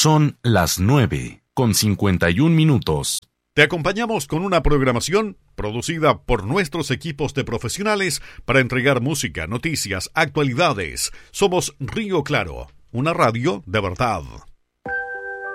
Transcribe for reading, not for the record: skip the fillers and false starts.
Son las 9:51. Te acompañamos con una programación producida por nuestros equipos de profesionales para entregar música, noticias, actualidades. Somos Río Claro, una radio de verdad.